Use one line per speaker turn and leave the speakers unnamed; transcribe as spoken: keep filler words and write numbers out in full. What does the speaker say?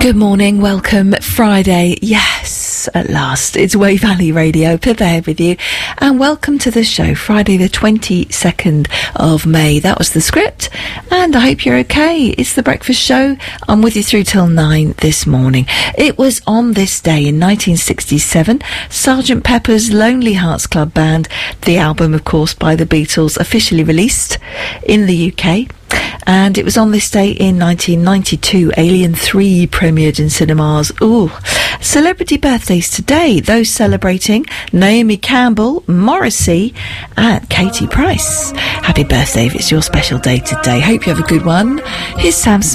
Good morning, welcome, Friday, yes, at last, it's Wey Valley Radio, Pippa here with you, and welcome to the show, Friday the twenty-second of May. That was the script, and I hope you're okay. It's the breakfast show, I'm with you through till nine this morning. It was on this day in nineteen sixty-seven, Sergeant Pepper's Lonely Hearts Club Band, the album, of course, by the Beatles, officially released in the U K. And it was on this day in nineteen ninety-two, Alien three premiered in cinemas. Ooh. Celebrity birthdays today. Those celebrating Naomi Campbell, Morrissey, and Katie Price. Happy birthday if it's your special day today. Hope you have a good one. Here's Sam Smith.